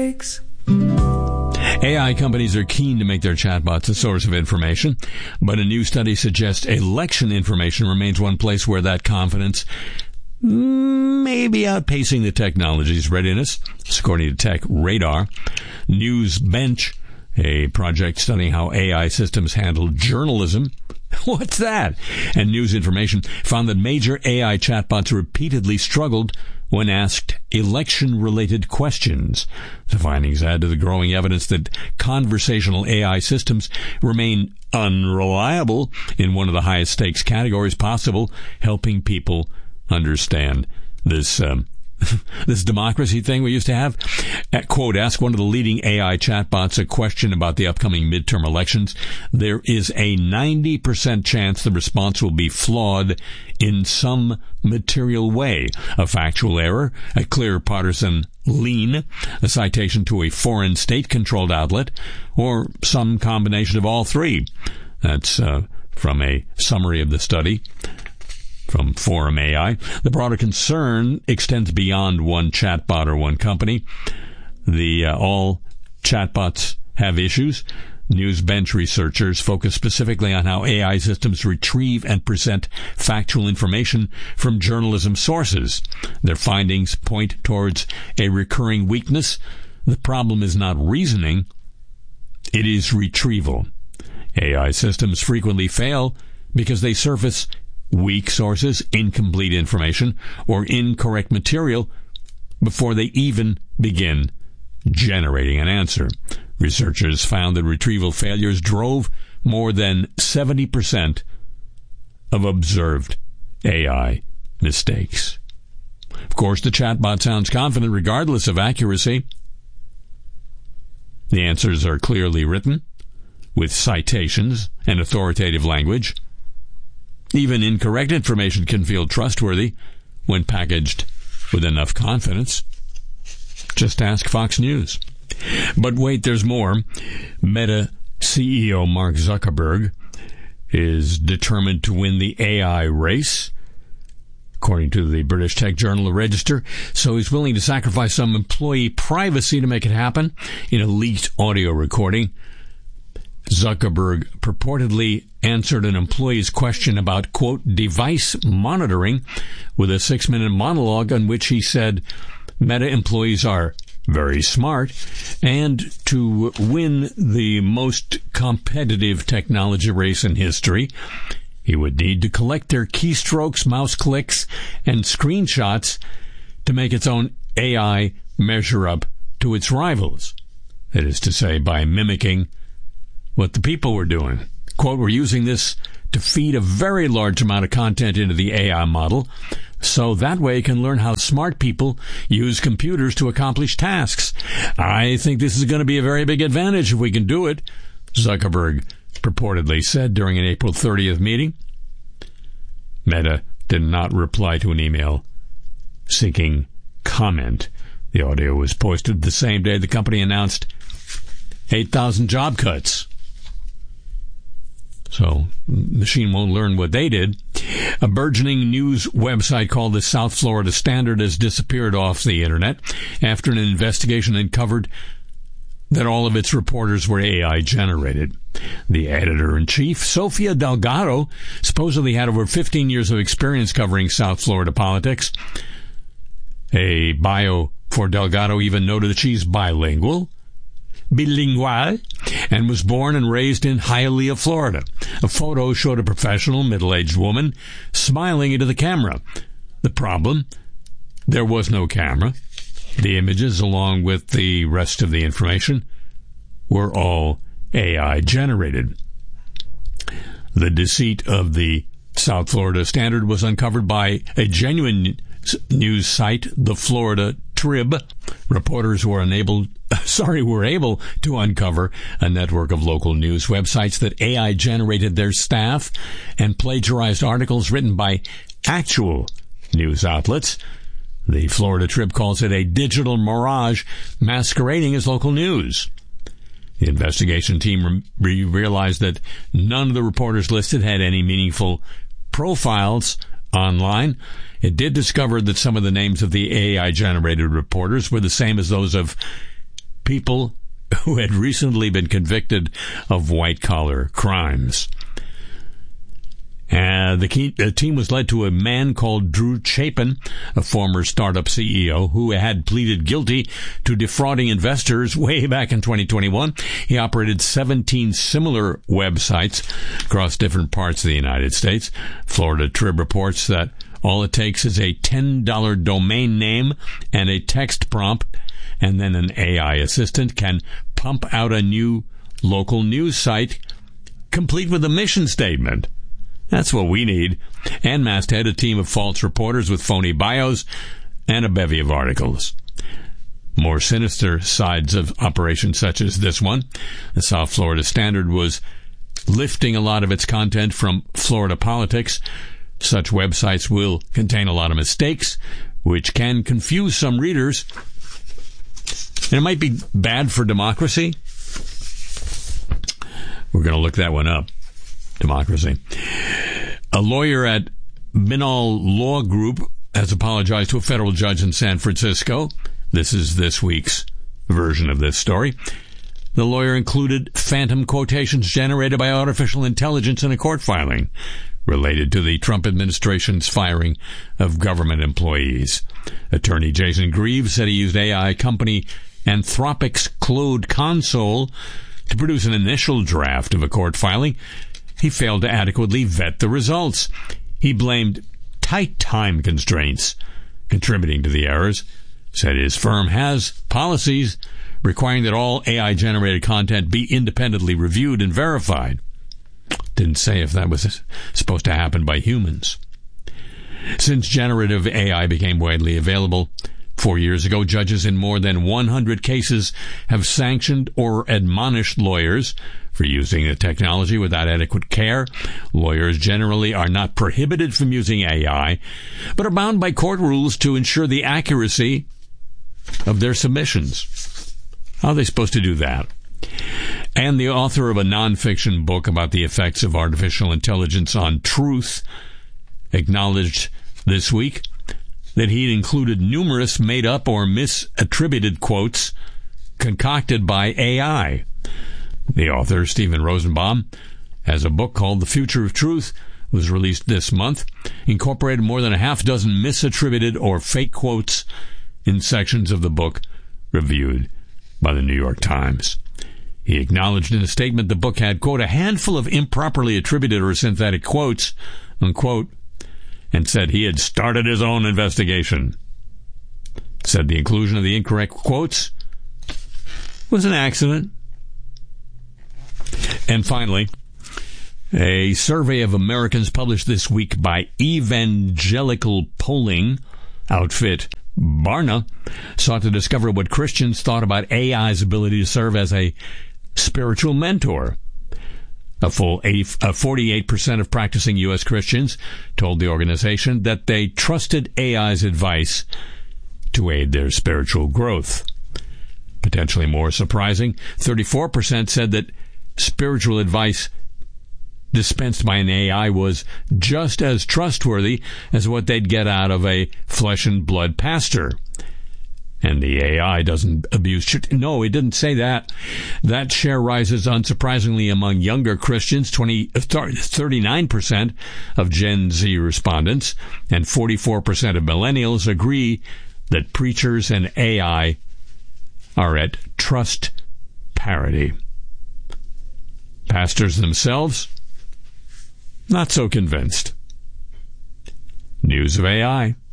mistakes. AI companies are keen to make their chatbots a source of information, but a new study suggests election information remains one place where that confidence may be outpacing the technology's readiness, according to Tech Radar. NewsBench, a project studying how AI systems handle journalism, what's that? And news information, found that major AI chatbots repeatedly struggled when asked election-related questions. The findings add to the growing evidence that conversational AI systems remain unreliable in one of the highest stakes categories possible, helping people understand this this democracy thing we used to have. Quote, ask one of the leading AI chatbots a question about the upcoming midterm elections. There is a 90% chance the response will be flawed in some material way. A factual error, a clear partisan lean, a citation to a foreign state-controlled outlet, or some combination of all three. That's from a summary of the study from Forum AI. The broader concern extends beyond one chatbot or one company. All chatbots have issues. NewsBench researchers focus specifically on how AI systems retrieve and present factual information from journalism sources. Their findings point towards a recurring weakness. The problem is not reasoning, it is retrieval. AI systems frequently fail because they surface weak sources, incomplete information, or incorrect material before they even begin generating an answer. Researchers found that retrieval failures drove more than 70% of observed AI mistakes. Of course, the chatbot sounds confident regardless of accuracy. The answers are clearly written, with citations and authoritative language. Even incorrect information can feel trustworthy when packaged with enough confidence. Just ask Fox News. But wait, there's more. Meta CEO Mark Zuckerberg is determined to win the AI race, according to the British tech journal The Register. So he's willing to sacrifice some employee privacy to make it happen. In a leaked audio recording, Zuckerberg purportedly answered an employee's question about, quote, device monitoring with a 6-minute monologue in which he said Meta employees are very smart, and to win the most competitive technology race in history, he would need to collect their keystrokes, mouse clicks, and screenshots to make its own AI measure up to its rivals. That is to say, by mimicking what the people were doing. Quote, we're using this to feed a very large amount of content into the AI model, so that way it can learn how smart people use computers to accomplish tasks. I think this is going to be a very big advantage if we can do it, Zuckerberg purportedly said during an April 30th meeting. Meta did not reply to an email seeking comment. The audio was posted the same day the company announced 8,000 job cuts. So, the machine won't learn what they did. A burgeoning news website called the South Florida Standard has disappeared off the internet after an investigation uncovered that all of its reporters were AI generated. The editor-in-chief, Sofia Delgado, supposedly had over 15 years of experience covering South Florida politics. A bio for Delgado even noted that she's bilingual, and was born and raised in Hialeah, Florida. A photo showed a professional, middle-aged woman smiling into the camera. The problem? There was no camera. The images, along with the rest of the information, were all AI-generated. The deceit of the South Florida Standard was uncovered by a genuine news site, the Florida Trib. Reporters were able to uncover a network of local news websites that AI generated their staff and plagiarized articles written by actual news outlets. The Florida Trib calls it a digital mirage masquerading as local news. The investigation team realized that none of the reporters listed had any meaningful profiles online. It did discover that some of the names of the AI-generated reporters were the same as those of people who had recently been convicted of white-collar crimes. The team was led to a man called Drew Chapin, a former startup CEO who had pleaded guilty to defrauding investors way back in 2021. He operated 17 similar websites across different parts of the United States. Florida Trib reports that all it takes is a $10 domain name and a text prompt, and then an AI assistant can pump out a new local news site complete with a mission statement. That's what we need. And masthead a team of false reporters with phony bios and a bevy of articles. More sinister sides of operations such as this one. The South Florida Standard was lifting a lot of its content from Florida politics. Such websites will contain a lot of mistakes, which can confuse some readers. And it might be bad for democracy. We're going to look that one up. Democracy. A lawyer at Binal Law Group has apologized to a federal judge in San Francisco. This is this week's version of this story. The lawyer included phantom quotations generated by artificial intelligence in a court filing related to the Trump administration's firing of government employees. Attorney Jason Greaves said he used AI company Anthropic's Claude Console to produce an initial draft of a court filing. He failed to adequately vet the results. He blamed tight time constraints contributing to the errors, said his firm has policies requiring that all AI-generated content be independently reviewed and verified. Didn't say if that was supposed to happen by humans. Since generative AI became widely available 4 years ago, judges in more than 100 cases have sanctioned or admonished lawyers for using the technology without adequate care. Lawyers generally are not prohibited from using AI, but are bound by court rules to ensure the accuracy of their submissions. How are they supposed to do that? And the author of a nonfiction book about the effects of artificial intelligence on truth acknowledged this week that he'd included numerous made-up or misattributed quotes concocted by AI. The author, Stephen Rosenbaum, has a book called The Future of Truth, was released this month, incorporated more than a half dozen misattributed or fake quotes in sections of the book reviewed by the New York Times. He acknowledged in a statement the book had, quote, a handful of improperly attributed or synthetic quotes, unquote, and said he had started his own investigation. Said the inclusion of the incorrect quotes was an accident. And finally, a survey of Americans published this week by evangelical polling outfit Barna sought to discover what Christians thought about AI's ability to serve as a spiritual mentor. A full 48% of practicing U.S. Christians told the organization that they trusted AI's advice to aid their spiritual growth. Potentially more surprising, 34% said that spiritual advice dispensed by an AI was just as trustworthy as what they'd get out of a flesh and blood pastor. And the AI doesn't abuse... No, it didn't say that. That share rises unsurprisingly among younger Christians, 39% of Gen Z respondents, and 44% of millennials agree that preachers and AI are at trust parity. Pastors themselves, not so convinced. News of AI.